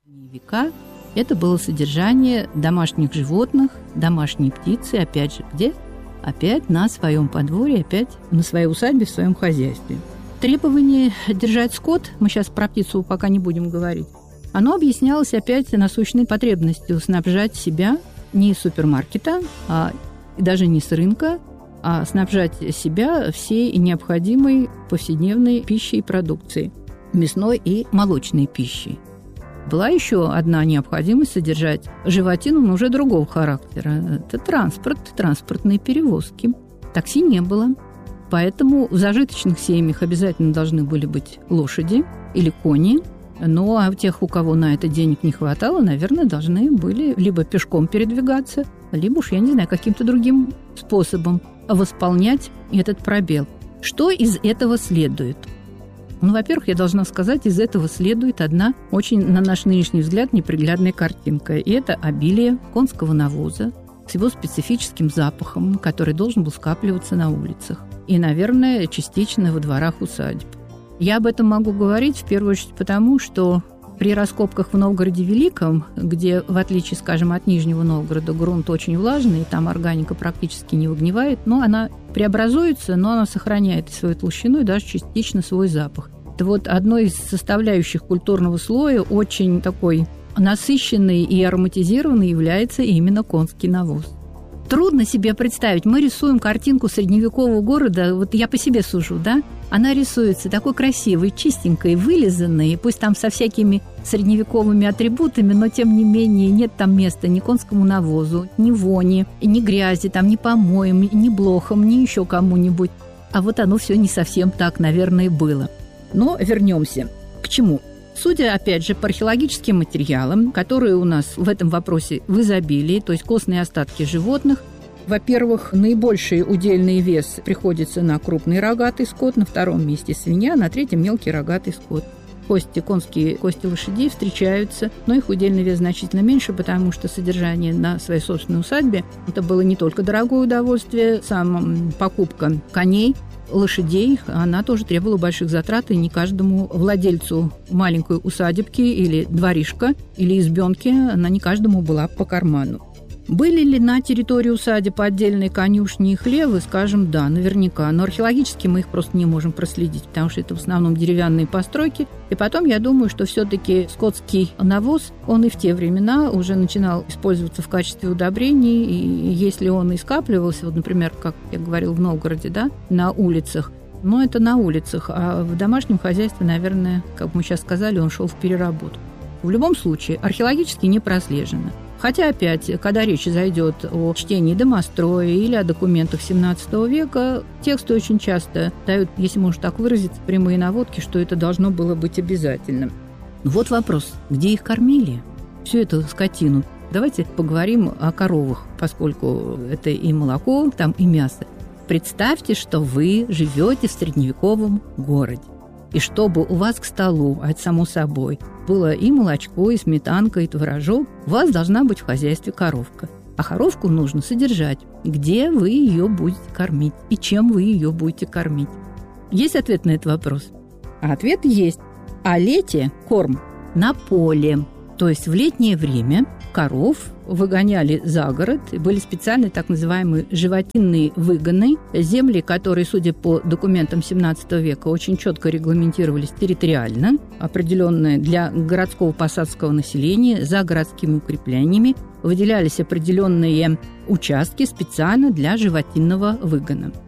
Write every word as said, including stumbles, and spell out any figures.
Века это было содержание домашних животных, домашней птицы, опять же, где? Опять на своем подворье, опять на своей усадьбе, в своем хозяйстве. Требование держать скот, мы сейчас про птицу пока не будем говорить, оно объяснялось опять насущной потребностью снабжать себя не из супермаркета, а даже не с рынка, а снабжать себя всей необходимой повседневной пищей и продукцией, мясной и молочной пищей. Была еще одна необходимость содержать животину, но уже другого характера. Это транспорт, транспортные перевозки. Такси не было. Поэтому в зажиточных семьях обязательно должны были быть лошади или кони. Ну, а тех, у кого на это денег не хватало, наверное, должны были либо пешком передвигаться, либо уж, я не знаю, каким-то другим способом восполнять этот пробел. Что из этого следует? Ну, во-первых, я должна сказать, из этого следует одна очень, на наш нынешний взгляд, неприглядная картинка. И это обилие конского навоза с его специфическим запахом, который должен был скапливаться на улицах. И, наверное, частично во дворах усадеб. Я об этом могу говорить в первую очередь потому, что при раскопках в Новгороде Великом, где, в отличие, скажем, от Нижнего Новгорода, грунт очень влажный, и там органика практически не выгнивает, но она преобразуется, но она сохраняет и свою толщину, и даже частично свой запах. Это вот одной из составляющих культурного слоя, очень такой насыщенный и ароматизированный, является именно конский навоз. Трудно себе представить. Мы рисуем картинку средневекового города, вот я по себе сужу, да? Она рисуется такой красивой, чистенькой, вылизанной, пусть там со всякими средневековыми атрибутами, но тем не менее нет там места ни конскому навозу, ни вони, ни грязи, там, ни помоям, ни блохам, ни еще кому-нибудь. А вот оно все не совсем так, наверное, было. Но вернемся. К чему? Судя, опять же, по археологическим материалам, которые у нас в этом вопросе в изобилии, то есть костные остатки животных, во-первых, наибольший удельный вес приходится на крупный рогатый скот, на втором месте свинья, на третьем мелкий рогатый скот. Кости, конские кости лошадей встречаются, но их удельный вес значительно меньше, потому что содержание на своей собственной усадьбе – это было не только дорогое удовольствие, сама покупка коней, лошадей, она тоже требовала больших затрат, и не каждому владельцу маленькой усадебки или дворишка, или избенки, она не каждому была по карману. Были ли на территории усадеб отдельные конюшни и хлевы? Скажем, да, наверняка. Но археологически мы их просто не можем проследить, потому что это в основном деревянные постройки. И потом, я думаю, что все-таки скотский навоз, он и в те времена уже начинал использоваться в качестве удобрений. И если он и скапливался, вот, например, как я говорил, в Новгороде, да, на улицах, но это на улицах, а в домашнем хозяйстве, наверное, как мы сейчас сказали, он шел в переработку. В любом случае, археологически не прослежено. Хотя, опять, когда речь зайдет о чтении домостроя или о документах семнадцатого века, тексты очень часто дают, если можно так выразиться, прямые наводки, что это должно было быть обязательным. Вот вопрос, где их кормили? Всю эту скотину. Давайте поговорим о коровах, поскольку это и молоко, там и мясо. Представьте, что вы живете в средневековом городе. И чтобы у вас к столу, а это само собой, было и молочко, и сметанка, и творожок, у вас должна быть в хозяйстве коровка. А коровку нужно содержать. Где вы ее будете кормить? И чем вы ее будете кормить? Есть ответ на этот вопрос? А ответ есть. А лете корм на поле. То есть в летнее время коров выгоняли за город. Были специальные так называемые животинные выгоны. Земли, которые, судя по документам семнадцатого века, очень четко регламентировались территориально, определенные для городского посадского населения, за городскими укреплениями, выделялись определенные участки специально для животинного выгона.